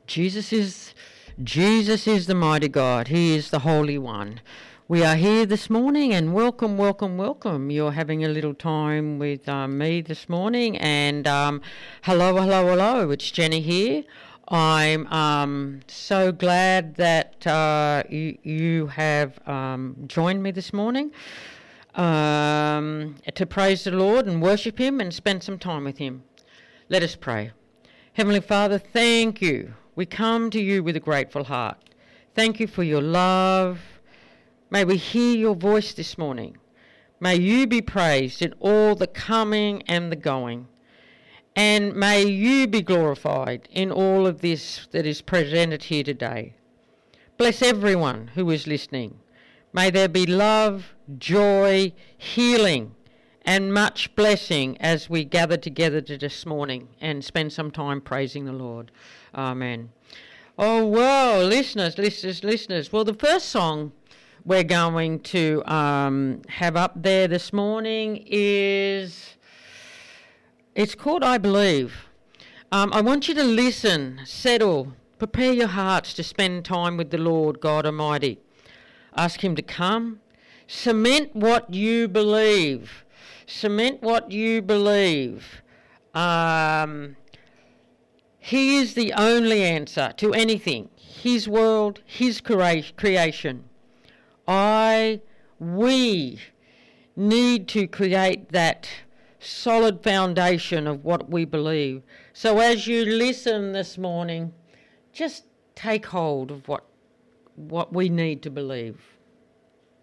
Jesus is the mighty God. He is the Holy One. We are here this morning, and welcome, welcome, welcome. You're having a little time with me this morning, and hello, hello, hello. It's Jenny here. I'm so glad that you have joined me this morning to praise the Lord and worship Him and spend some time with Him. Let us pray. Heavenly Father, thank you. We come to you with a grateful heart. Thank you for your love. May we hear your voice this morning. May you be praised in all the coming and the going. And may you be glorified in all of this that is presented here today. Bless everyone who is listening. May there be love, joy, healing, and much blessing as we gather together this morning and spend some time praising the Lord. Amen. Oh, well, listeners. Well, the first song we're going to have up there this morning it's called I Believe. I want you to listen, settle, prepare your hearts to spend time with the Lord God Almighty. Ask Him to come. Cement what you believe. Cement what you believe. He is the only answer to anything. His world, His creation. We need to create that solid foundation of what we believe. So as you listen this morning, just take hold of what we need to believe.